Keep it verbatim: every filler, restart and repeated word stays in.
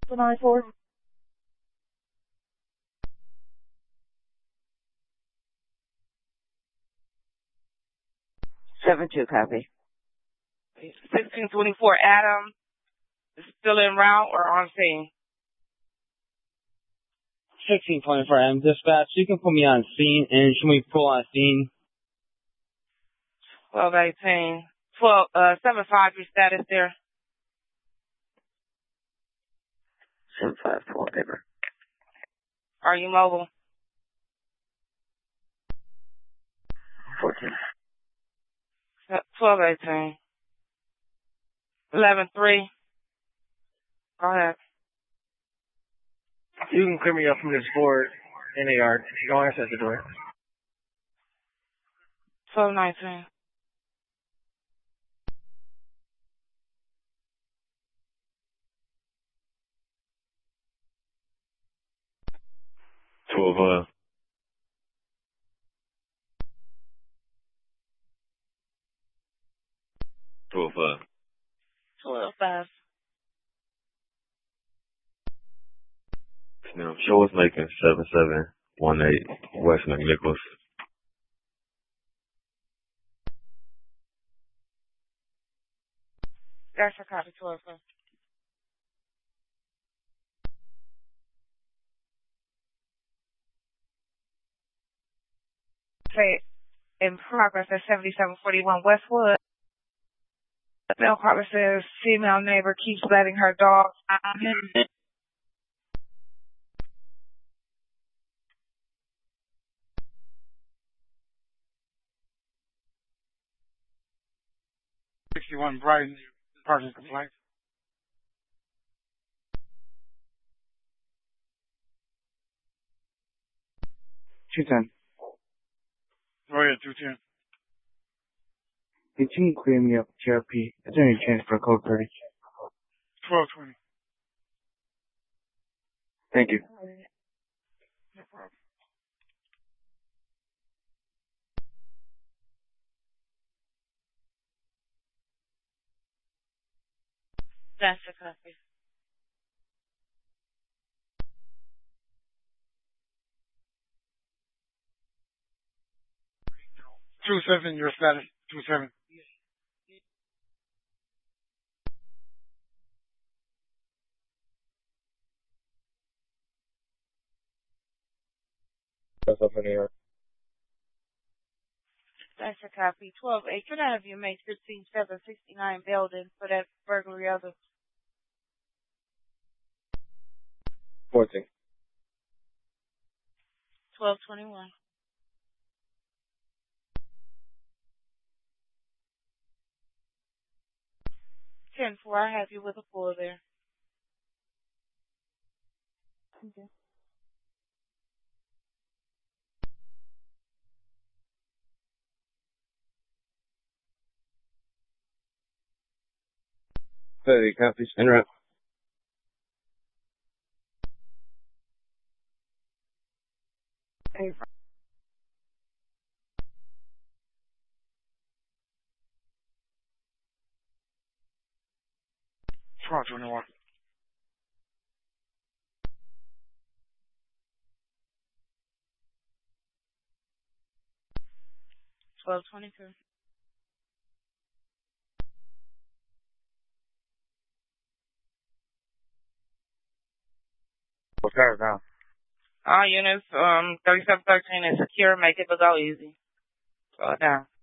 nine four. Seven two, copy. Sixteen twenty four. Adam is still en route or on scene? Sixteen twenty four. Adam dispatch. You can put me on scene, and should we pull on scene? Twelve eighteen. Twelve uh seven five. Your status there. Seven five. Pull on paper. Are you mobile? Fourteen. Twelve eighteen. Eleven three. Go ahead. You can clear me up from this board in the yard. Don't access the door. Twelve nineteen. Twelve uh Twelve five. Twelve five. Now, show us making seven seven one eight West McNicholas. That's a copy. Twelve five. Okay, in progress at seventy-seven forty-one Westwood. The mail caller says female neighbor keeps letting her dog out. sixty-one Brighton, parking complaint. two ten. Go ahead, two ten. Did you clear me up, J R P? Is there any chance for a code thirty? twelve twenty. Thank you. No problem. That's a copy. Two seven, your status. Two seven. That's up in the air. That's a copy. Twelve eight. Could I have you make fifteen seven sixty nine Belden for that burglary of the Fourteen. twelve twenty one. Ten four. I have you with a pull there. Okay. thirty copies. Interrupt. Hey, twelve twenty-one. Twelve twenty two. What's that now? All units, um, thirty-seven thirteen is secure. Make it but go easy. Slow it down.